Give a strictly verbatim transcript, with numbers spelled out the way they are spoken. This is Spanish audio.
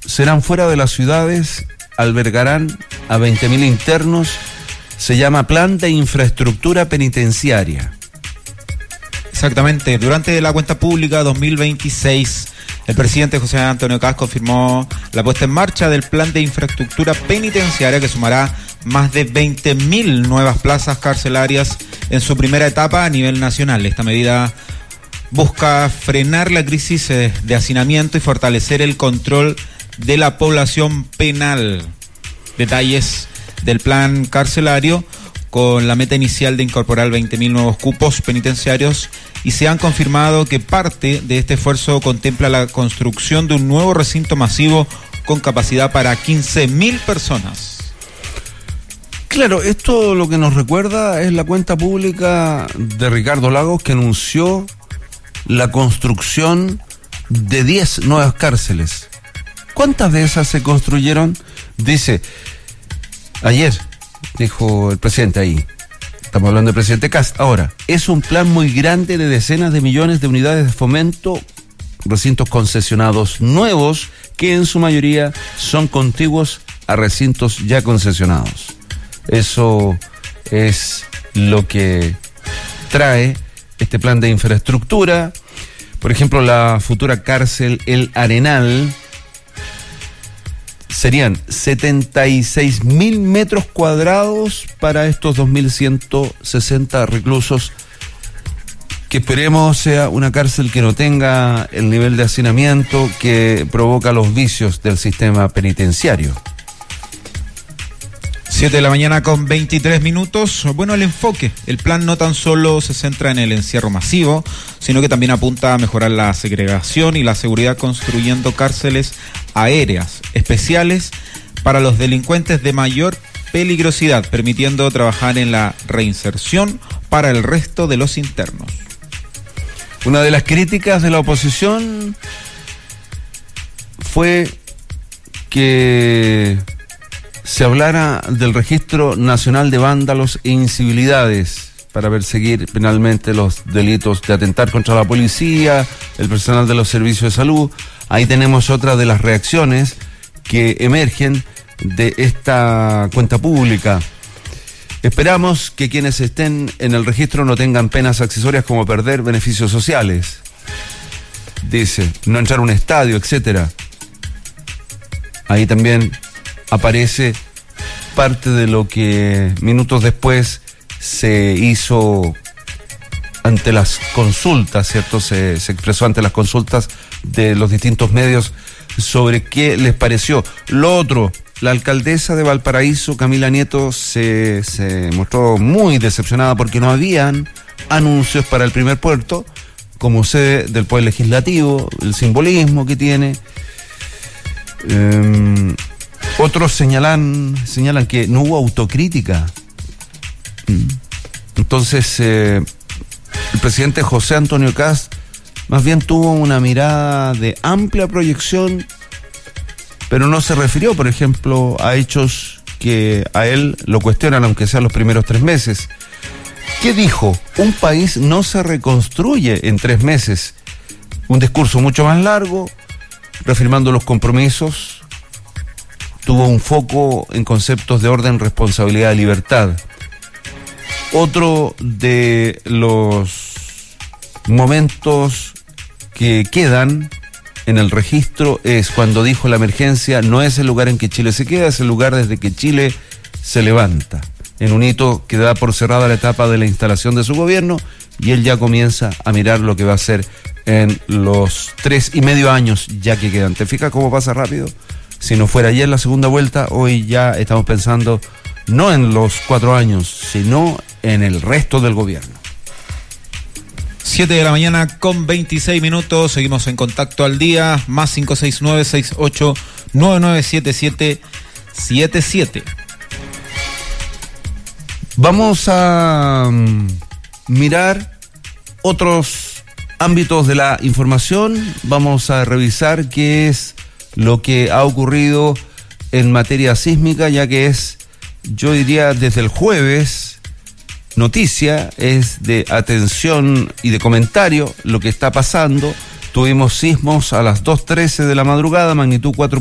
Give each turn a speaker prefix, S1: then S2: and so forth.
S1: serán fuera de las ciudades, albergarán a veinte mil internos. Se llama Plan de Infraestructura Penitenciaria.
S2: Exactamente. Durante la cuenta pública dos mil veintiséis, el presidente José Antonio Kast confirmó la puesta en marcha del Plan de Infraestructura Penitenciaria, que sumará más de veinte mil nuevas plazas carcelarias en su primera etapa a nivel nacional. Esta medida busca frenar la crisis de hacinamiento y fortalecer el control de la población penal. Detalles del plan carcelario, con la meta inicial de incorporar veinte mil nuevos cupos penitenciarios, y se han confirmado que parte de este esfuerzo contempla la construcción de un nuevo recinto masivo con capacidad para quince mil personas.
S1: Claro, esto lo que nos recuerda es la cuenta pública de Ricardo Lagos, que anunció la construcción de diez nuevas cárceles. ¿Cuántas de esas se construyeron? Dice, ayer dijo el presidente ahí, estamos hablando del presidente Kast. Ahora, es un plan muy grande de decenas de millones de unidades de fomento, recintos concesionados nuevos, que en su mayoría son contiguos a recintos ya concesionados. Eso es lo que trae este plan de infraestructura. Por ejemplo, la futura cárcel El Arenal serían setenta y seis mil metros cuadrados para estos dos mil ciento sesenta reclusos, que esperemos sea una cárcel que no tenga el nivel de hacinamiento que provoca los vicios del sistema penitenciario.
S2: siete de la mañana con veintitrés minutos. Bueno, el enfoque. El plan no tan solo se centra en el encierro masivo, sino que también apunta a mejorar la segregación y la seguridad, construyendo cárceles aéreas especiales para los delincuentes de mayor peligrosidad, permitiendo trabajar en la reinserción para el resto de los internos.
S1: Una de las críticas de la oposición fue que se hablara del Registro Nacional de Vándalos e Incivilidades para perseguir penalmente los delitos de atentar contra la policía, el personal de los servicios de salud. Ahí tenemos otra de las reacciones que emergen de esta cuenta pública. Esperamos que quienes estén en el registro no tengan penas accesorias como perder beneficios sociales. Dice, no entrar a un estadio, etcétera. Ahí también aparece parte de lo que minutos después se hizo ante las consultas, ¿cierto? Se, se expresó ante las consultas de los distintos medios sobre qué les pareció. Lo otro, la alcaldesa de Valparaíso, Camila Nieto, se, se mostró muy decepcionada porque no habían anuncios para el primer puerto como sede del Poder Legislativo, el simbolismo que tiene. Eh, Otros señalan señalan que no hubo autocrítica. Entonces, eh, el presidente José Antonio Kast más bien tuvo una mirada de amplia proyección, pero no se refirió, por ejemplo, a hechos que a él lo cuestionan, aunque sean los primeros tres meses. ¿Qué dijo? Un país no se reconstruye en tres meses. Un discurso mucho más largo, reafirmando los compromisos. Tuvo un foco en conceptos de orden, responsabilidad y libertad. Otro de los momentos que quedan en el registro es cuando dijo: la emergencia no es el lugar en que Chile se queda, es el lugar desde que Chile se levanta. En un hito que da por cerrada la etapa de la instalación de su gobierno, y él ya comienza a mirar lo que va a hacer en los tres y medio años ya que quedan. ¿Te fijas cómo pasa rápido? Si no fuera ayer la segunda vuelta, hoy ya estamos pensando no en los cuatro años, sino en el resto del gobierno.
S2: siete de la mañana con veintiséis minutos, seguimos en Contacto al Día, más cinco seis nueve, seis ocho nueve nueve siete siete siete siete.
S1: Vamos a um, mirar otros ámbitos de la información, vamos a revisar qué es lo que ha ocurrido en materia sísmica, ya que es, yo diría, desde el jueves, noticia, es de atención y de comentario lo que está pasando. Tuvimos sismos a las dos trece de la madrugada, magnitud cuatro